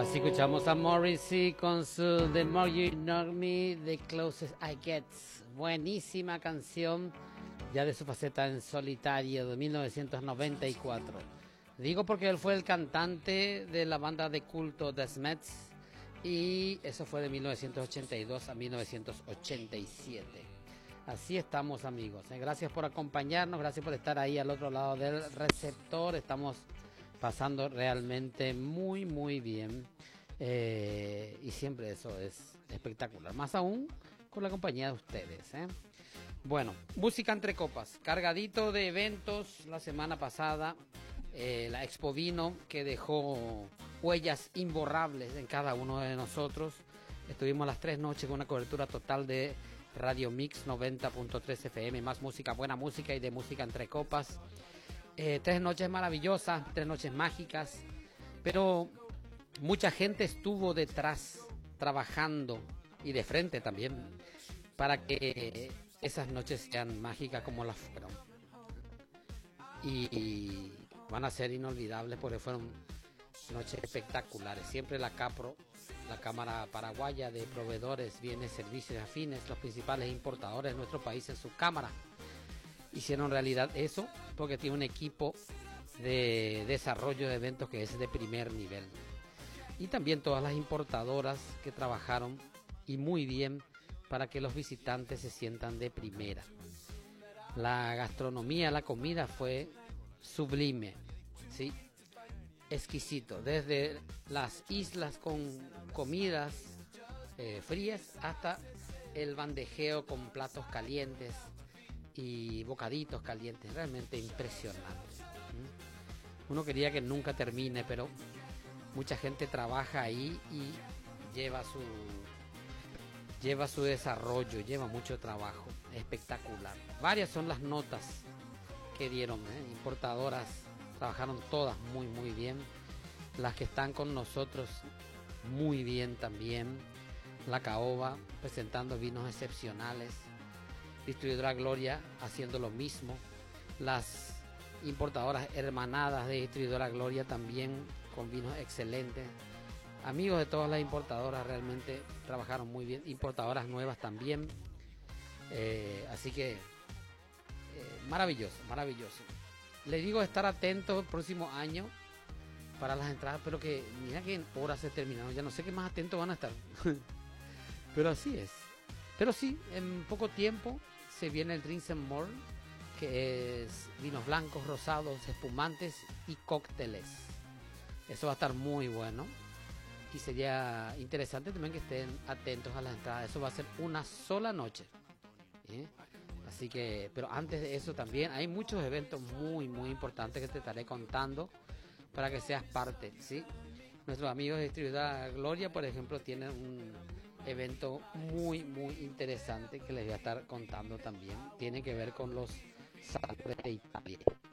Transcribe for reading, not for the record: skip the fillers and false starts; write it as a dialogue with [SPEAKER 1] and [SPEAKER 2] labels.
[SPEAKER 1] Así escuchamos a Morrissey con su The More You Know Me, The Closest I Get. Buenísima canción, ya de su faceta en solitario de 1994. Digo porque él fue el cantante de la banda de culto The Smiths y eso fue de 1982 a 1987. Así estamos, amigos. Gracias por acompañarnos, gracias por estar ahí al otro lado del receptor. Estamos pasando realmente muy bien. Y siempre eso es espectacular, más aún con la compañía de ustedes. Bueno, música entre copas, cargadito de eventos la semana pasada. La Expo Vino, que dejó huellas imborrables en cada uno de nosotros. Estuvimos las 3 noches con una cobertura total de Radio Mix 90.3 FM, más música, buena música y de música entre copas. 3 noches maravillosas, 3 noches mágicas, pero mucha gente estuvo detrás, trabajando y de frente también, para que esas noches sean mágicas como las fueron. Y van a ser inolvidables porque fueron noches espectaculares. Siempre la CAPRO, la Cámara Paraguaya de Proveedores, Bienes, Servicios y Afines, los principales importadores de nuestro país en su cámara, hicieron realidad eso porque tiene un equipo de desarrollo de eventos que es de primer nivel. Y también todas las importadoras que trabajaron y muy bien para que los visitantes se sientan de primera. La gastronomía, la comida fue sublime, ¿sí? Exquisito, desde las islas con comidas frías hasta el bandejeo con platos calientes y bocaditos calientes, realmente impresionante. Uno quería que nunca termine, pero mucha gente trabaja ahí y lleva su desarrollo, lleva mucho trabajo, espectacular. Varias son las notas que dieron, importadoras trabajaron todas muy bien, las que están con nosotros muy bien también. La Caoba presentando vinos excepcionales, Distribuidora Gloria haciendo lo mismo, las importadoras hermanadas de Distribuidora Gloria también con vinos excelentes. Amigos de todas las importadoras realmente trabajaron muy bien, importadoras nuevas también, así que maravilloso. Les digo estar atentos el próximo año para las entradas, pero que mira que en horas se terminaron, ya no sé qué más atentos van a estar. Pero así es. Pero sí, en poco tiempo se viene el Drinks and More, que es vinos blancos, rosados, espumantes y cócteles. Eso va a estar muy bueno. Y sería interesante también que estén atentos a las entradas. Eso va a ser una sola noche. Así que, pero antes de eso también hay muchos eventos muy importantes que te estaré contando para que seas parte, ¿sí? Nuestros amigos de Distribuidora Gloria, por ejemplo, tienen un evento muy interesante que les voy a estar contando también. Tiene que ver con los sabores de Italia.